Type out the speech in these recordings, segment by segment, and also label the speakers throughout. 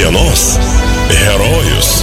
Speaker 1: Dienos herojus.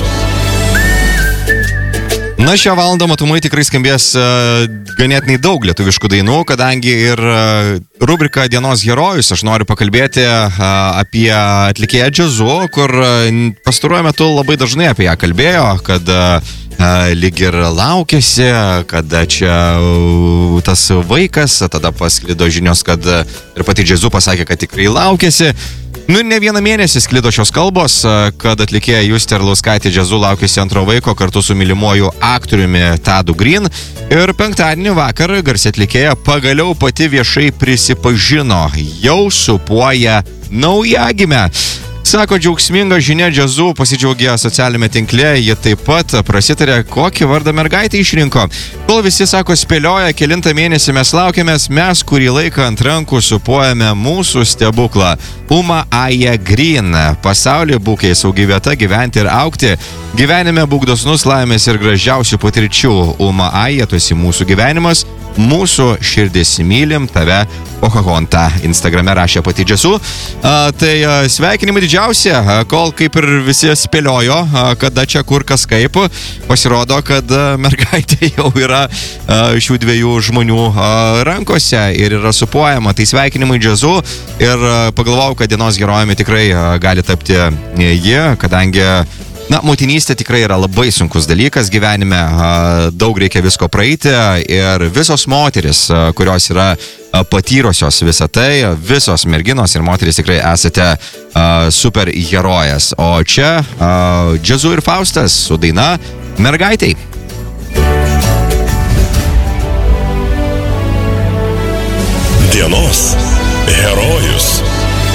Speaker 2: Na, šią valandą matomai tikrai skambės ganėtinai daug lietuviškų dainų, kadangi ir rubrika Dienos herojus, aš noriu pakalbėti apie atlikėją džiazu, kur pastaruoju metu labai dažnai apie ją kalbėjo, kad lyg ir laukėsi, kada čia tas vaikas, tada pasklido žinios, kad ir pati džiazu pasakė, kad tikrai laukėsi. Ne vieną mėnesį sklido šios kalbos, kad atlikėja Justė Arlauskaitė džiazu laukėsi antro vaiko kartu su mylimuoju aktoriumi Tadu Green. Ir penktadienį vakar garsi atlikėja pagaliau pati viešai prisipažino, jau supuoja naujagimę. Sako, džiaugsminga žinia džiazu pasidžiaugė socialinėme tinkle, jie taip pat prasitarė, kokį vardą mergaitę išrinko. Kol visi, sako, spėlioja, kelintą mėnesį mes laukiamės, mes kurį laiką ant rankų supuojame mūsų stebuklą. Uma Aja Green. Pasaulyje būk jai saugi vieta gyventi ir augti. Gyvenime būk dosnus, laimės ir gražiausių patirčių. Uma Aja, tu esi mūsų gyvenimas, mūsų širdis, mylim tave, Pocahonta. Instagrame rašė pati džiazu. Tai sveikinimai didžiausia, kol kaip ir visi spėliojo, kada čia kur kas kaip, pasirodo, kad mergaitė jau yra šių dviejų žmonių rankose ir yra supuojama. Tai sveikinimai džiazu ir pagalvojau, kad dienos herojumi tikrai gali tapti ji, kadangi motinystė tikrai yra labai sunkus dalykas gyvenime, daug reikia visko praeiti ir visos moteris, kurios yra patyrusios visą tai, visos merginos ir moteris tikrai esate super herojės. O čia džiazu ir Faustas su daina Mergaitei.
Speaker 1: Dienos herojus.